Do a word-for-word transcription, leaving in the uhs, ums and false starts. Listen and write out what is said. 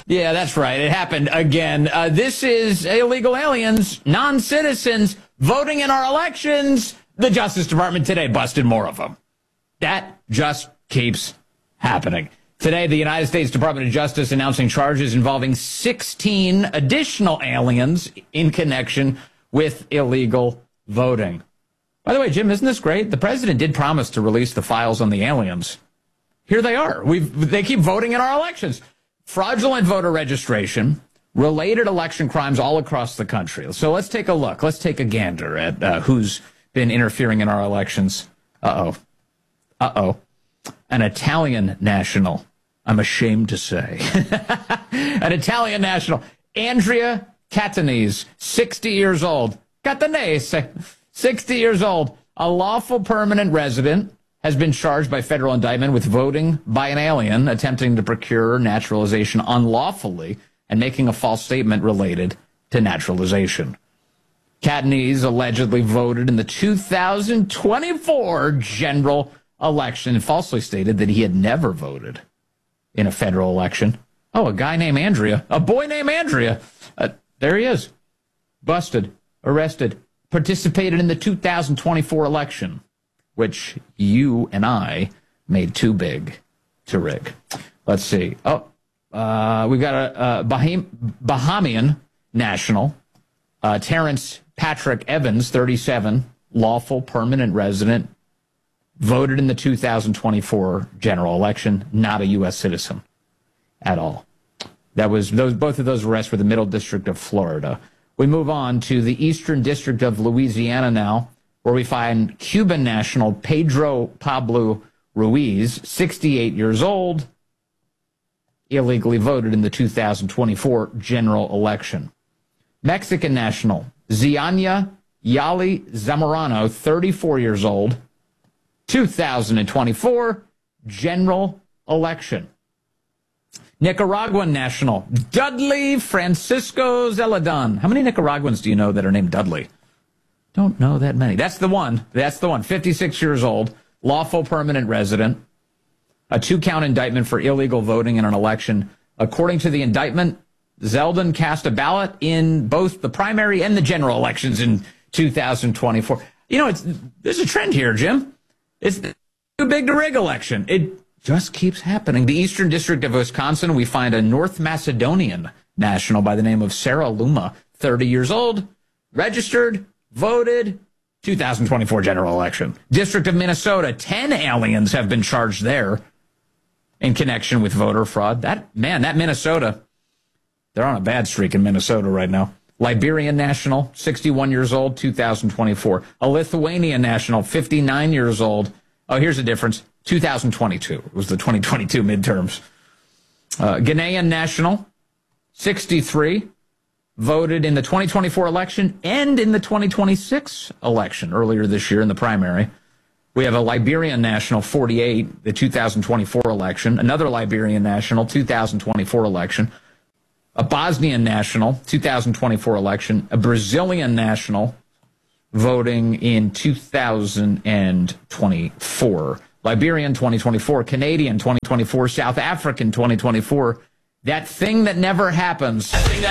Yeah, that's right. It happened again. Uh, this is illegal aliens, non-citizens, voting in our elections. The Justice Department today busted more of them. That just keeps happening. Today, the United States Department of Justice announcing charges involving sixteen additional aliens in connection with illegal voting. By the way, Jim, isn't this great? The president did promise to release the files on the aliens. Here they are. We've, they keep voting in our elections. Fraudulent voter registration, related election crimes all across the country. So let's take a look. Let's take a gander at uh, who's been interfering in our elections. Uh-oh. Uh-oh. An Italian national, I'm ashamed to say. An Italian national, Andrea Catanese, sixty years old. Catanese, sixty years old. A lawful permanent resident has been charged by federal indictment with voting by an alien attempting to procure naturalization unlawfully and making a false statement related to naturalization. Catanese allegedly voted in the two thousand twenty-four general election and falsely stated that he had never voted in a federal election. Oh, a guy named Andrea, a boy named Andrea. Uh, there he is. Busted, arrested, participated in the two thousand twenty-four election, which you and I made too big to rig. Let's see. Oh, uh, we've got a, a Baham- Bahamian national, uh, Terrence Patrick Evans, thirty-seven, lawful permanent resident, voted in the two thousand twenty-four general election, not a U S citizen at all. That was those. Both of those arrests were the Middle District of Florida. We move on to the Eastern District of Louisiana now, where we find Cuban national Pedro Pablo Ruiz, sixty-eight years old, illegally voted in the two thousand twenty-four general election. Mexican national Ziania Yali Zamorano, thirty-four years old, two thousand twenty-four general election. Nicaraguan national Dudley Francisco Zeledon. How many Nicaraguans do you know that are named Dudley? Don't know that many. That's the one. That's the one. fifty-six years old, lawful permanent resident. A two-count indictment for illegal voting in an election. According to the indictment, Zeldin cast a ballot in both the primary and the general elections in two thousand twenty-four. You know, it's there's a trend here, Jim. It's the too big to rig election. It just keeps happening. The Eastern District of Wisconsin, we find a North Macedonian national by the name of Sarah Luma, thirty years old, registered, voted, two thousand twenty-four general election. District of Minnesota, ten aliens have been charged there in connection with voter fraud. That, man, that Minnesota, they're on a bad streak in Minnesota right now. Liberian national, sixty-one years old, two thousand twenty-four. A Lithuanian national, fifty-nine years old. Oh, here's the difference. two thousand twenty-two. It was the twenty twenty-two midterms. Uh, Ghanaian national, sixty-three. Voted in the twenty twenty-four election and in the twenty twenty-six election earlier this year in the primary. We have a Liberian national, forty-eight, the two thousand twenty-four election. Another Liberian national, two thousand twenty-four election. A Bosnian national, two thousand twenty-four election. A Brazilian national, voting in two thousand twenty-four. Liberian, twenty twenty-four. Canadian, twenty twenty-four. South African, twenty twenty-four. That thing that never happens.